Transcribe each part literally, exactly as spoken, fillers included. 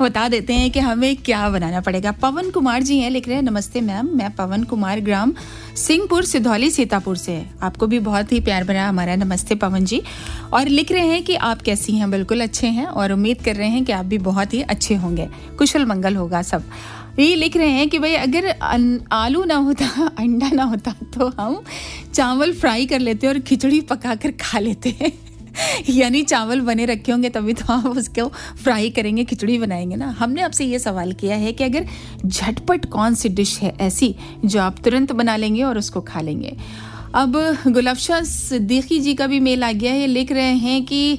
बता देते हैं कि हमें क्या बनाना पड़ेगा। पवन कुमार जी हैं, लिख रहे हैं नमस्ते मैम, मैं पवन कुमार ग्राम सिंहपुर सिधौली सीतापुर से। आपको भी बहुत ही प्यार भरा हमारा नमस्ते पवन जी। और लिख रहे हैं कि आप कैसी हैं? बिल्कुल अच्छे हैं और उम्मीद कर रहे हैं कि आप भी बहुत ही अच्छे होंगे, कुशल मंगल होगा सब। ये लिख रहे हैं कि भाई अगर आलू ना होता, अंडा ना होता तो हम चावल फ्राई कर लेते और खिचड़ी पकाकर खा लेते हैं। यानी चावल बने रखे होंगे तभी तो आप उसको फ्राई करेंगे, खिचड़ी बनाएंगे ना। हमने आपसे ये सवाल किया है कि अगर झटपट कौन सी डिश है ऐसी जो आप तुरंत बना लेंगे और उसको खा लेंगे। अब गुलाबशाह सिद्दीकी जी का भी मेल आ गया है, लिख रहे हैं कि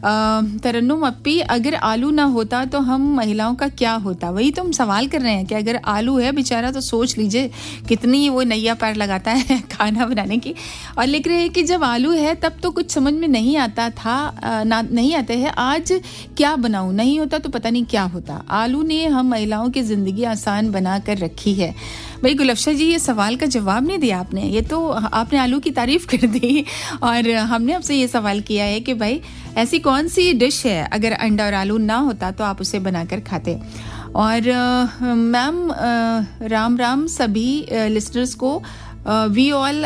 तरन्नुम अप्पी, अगर आलू ना होता तो हम महिलाओं का क्या होता? वही तो हम सवाल कर रहे हैं कि अगर आलू है बेचारा तो सोच लीजिए कितनी वो नैया पार लगाता है खाना बनाने की। और लिख रहे हैं कि जब आलू है तब तो कुछ समझ में नहीं आता था, ना नहीं आते हैं, आज क्या बनाऊं, नहीं होता तो पता नहीं क्या होता। आलू ने हम महिलाओं की ज़िंदगी आसान बना कर रखी है। भाई गुलाबशाह जी, ये सवाल का जवाब नहीं दिया आपने, ये तो आपने आलू की तारीफ कर दी। और हमने आपसे ये सवाल किया है कि भाई ऐसी कौन सी डिश है अगर अंडा और आलू ना होता तो आप उसे बनाकर खाते। और मैम राम राम सभी लिसनर्स को, वी ऑल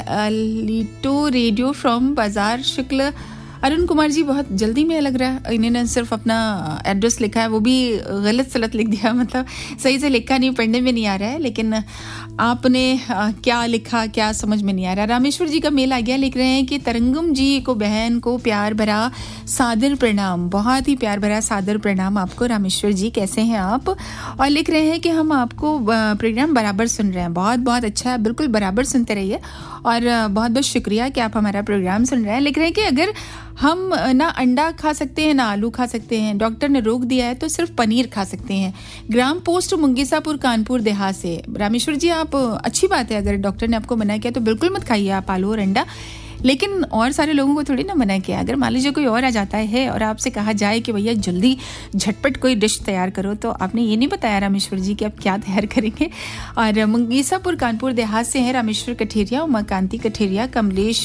लीटो रेडियो फ्रॉम बाजार शुक्ल। अरुण कुमार जी बहुत जल्दी में लग रहा है, इन्होंने सिर्फ अपना एड्रेस लिखा है, वो भी गलत सलत लिख दिया, मतलब सही से लिखा नहीं, पढ़ने में नहीं आ रहा है, लेकिन आपने आ, क्या लिखा क्या समझ में नहीं आ रहा। रामेश्वर जी का मेल आ गया, लिख रहे हैं कि तरंगम जी को, बहन को प्यार भरा सादर प्रणाम, बहुत ही प्यार भरा सादर प्रणाम आपको रामेश्वर जी, कैसे हैं आप? और लिख रहे हैं कि हम आपको प्रोग्राम बराबर सुन रहे हैं, बहुत बहुत अच्छा है, बिल्कुल बराबर सुनते रहिए और बहुत बहुत शुक्रिया कि आप हमारा प्रोग्राम सुन रहे हैं। लिख रहे हैं कि अगर हम ना अंडा खा सकते हैं ना आलू खा सकते हैं, डॉक्टर ने रोक दिया है तो सिर्फ पनीर खा सकते हैं। ग्राम पोस्ट मुंगीसापुर कानपुर देहात से। रामेश्वर जी आप, अच्छी बात है, अगर डॉक्टर ने आपको मना किया तो बिल्कुल मत खाइए आप आलू और अंडा, लेकिन और सारे लोगों को थोड़ी ना मना किया। अगर मान लीजिए कोई और आ जाता है और आपसे कहा जाए कि भैया जल्दी झटपट कोई डिश तैयार करो, तो आपने ये नहीं बताया रामेश्वर जी कि आप क्या तैयार करेंगे। और मुंगीसापुर कानपुर देहात से हैं रामेश्वर कठेरिया, उमाकांति कठेरिया, कमलेश,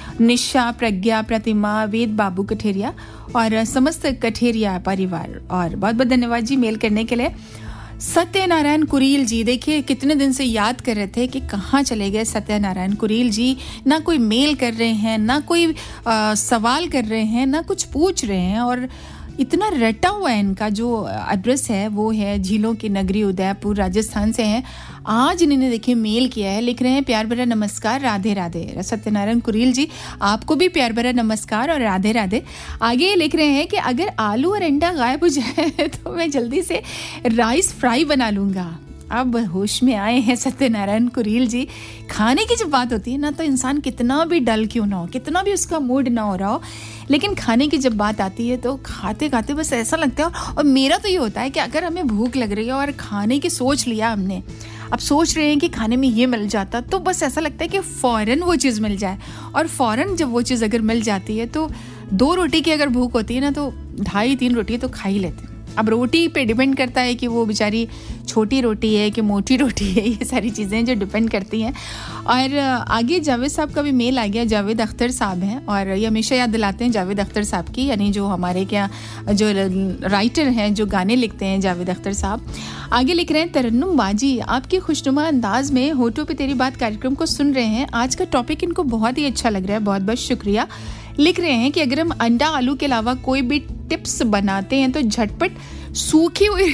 निशा, प्रज्ञा, प्रतिमा, वेद बाबू कठेरिया और समस्त कठेरिया परिवार। और बहुत बहुत धन्यवाद जी मेल करने के लिए। सत्यनारायण कुरील जी, देखिए कितने दिन से याद कर रहे थे कि कहाँ चले गए सत्यनारायण कुरील जी, ना कोई मेल कर रहे हैं, ना कोई आ, सवाल कर रहे हैं, ना कुछ पूछ रहे हैं। और इतना रटा हुआ है इनका जो एड्रेस है, वो है झीलों की नगरी उदयपुर राजस्थान से हैं। आज इन्होंने देखिए मेल किया है, लिख रहे हैं प्यार भरा नमस्कार, राधे राधे। सत्यनारायण कुरील जी आपको भी प्यार भरा नमस्कार और राधे राधे। आगे लिख रहे हैं कि अगर आलू और अंडा गायब हो जाए तो मैं जल्दी से राइस फ्राई बना लूँगा। अब होश में आए हैं सत्यनारायण कुरील जी। खाने की जब बात होती है ना तो इंसान कितना भी डल क्यों ना हो, कितना भी उसका मूड ना हो रहा हो, लेकिन खाने की जब बात आती है तो खाते खाते बस ऐसा लगता है। और मेरा तो ये होता है कि अगर हमें भूख लग रही है और खाने की सोच लिया हमने, अब सोच रहे हैं कि खाने में ये मिल जाता, तो बस ऐसा लगता है कि फ़ौरन वो चीज़ मिल जाए। और फ़ौरन जब वो चीज़ अगर मिल जाती है तो दो रोटी की अगर भूख होती है ना तो ढाई तीन रोटी तो खा ही लेते हैं। अब रोटी पे डिपेंड करता है कि वो बेचारी छोटी रोटी है कि मोटी रोटी है, ये सारी चीज़ें जो डिपेंड करती हैं। और आगे जावेद साहब का भी मेल आ गया, जावेद अख्तर साहब हैं और ये हमेशा याद दिलाते हैं जावेद अख्तर साहब की, यानी जो हमारे क्या जो राइटर हैं, जो गाने लिखते हैं, जावेद अख्तर साहब। आगे लिख रहे हैं तरन्नुम बाजी, आपकी खुशनुमा अंदाज में होठों पे तेरी बात कार्यक्रम को सुन रहे हैं, आज का टॉपिक इनको बहुत ही अच्छा लग रहा है, बहुत बहुत शुक्रिया। लिख रहे हैं कि अगर हम अंडा आलू के अलावा कोई भी टिप्स बनाते हैं तो झटपट सूखी हुई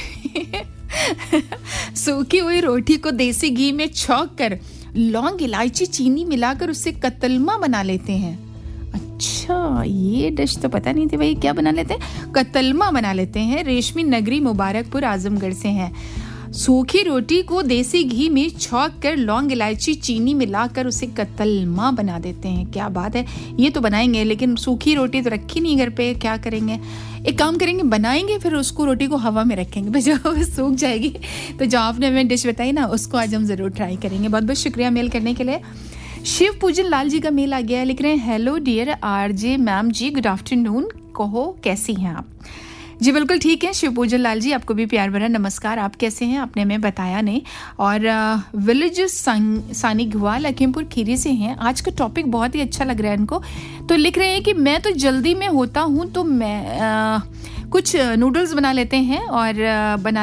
सूखी हुई रोटी को देसी घी में छौंक कर लौंग, इलायची, चीनी मिलाकर उससे कतलमा बना लेते हैं। अच्छा, ये डिश तो पता नहीं थी भाई, क्या बना लेते हैं? कतलमा बना लेते हैं। रेशमी नगरी मुबारकपुर आजमगढ़ से हैं। सूखी रोटी को देसी घी में छौंक कर लौंग, इलायची, चीनी मिलाकर उसे कतलमा बना देते हैं। क्या बात है, ये तो बनाएंगे, लेकिन सूखी रोटी तो रखी नहीं घर पे, क्या करेंगे? एक काम करेंगे, बनाएंगे फिर उसको, रोटी को हवा में रखेंगे, जब सूख जाएगी तो जो आपने हमें डिश बताई ना उसको आज हम ज़रूर ट्राई करेंगे। बहुत बहुत शुक्रिया मेल करने के लिए। शिव पूजन लाल जी का मेल आ गया है, लिख रहे हैं हेलो डियर आरजे मैम जी, गुड आफ्टरनून, कहो कैसी हैं आप? जी बिल्कुल ठीक है शिव पूजन लाल जी, आपको भी प्यार भरा नमस्कार। आप कैसे हैं? आपने हमें बताया नहीं। और विलेज सानी घुआ लखीमपुर खीरी से हैं। आज का टॉपिक बहुत ही अच्छा लग रहा है इनको, तो लिख रहे हैं कि मैं तो जल्दी में होता हूँ तो मैं आ, कुछ नूडल्स बना लेते हैं और बना